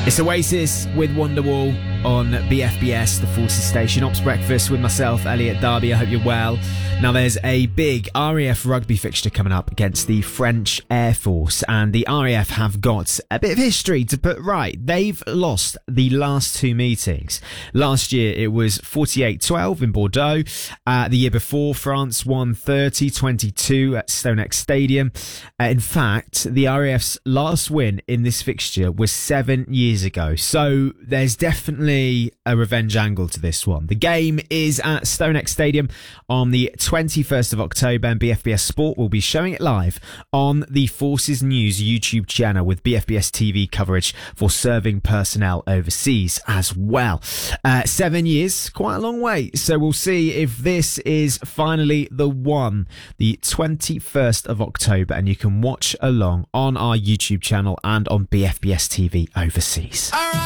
It's Oasis with Wonderwall on BFBS, the Forces Station. Ops Breakfast with myself, Elliot Darby. I hope you're well. Now, there's a big RAF rugby fixture coming up against the French Air Force, and the RAF have got a bit of history to put right. They've lost the last two meetings. Last year, it was 48-12 in Bordeaux. The year before, France won 30-22 at Stonex Stadium. In fact, the RAF's last win in this fixture was 7 years ago. So there's definitely a revenge angle to this one. The game is at Stonex Stadium on the 21st of October, and BFBS Sport will be showing it live on the Forces News YouTube channel with BFBS TV coverage for serving personnel overseas as well. 7 years, quite a long wait. So we'll see if this is finally the one, the 21st of October, and you can watch along on our YouTube channel and on BFBS TV overseas.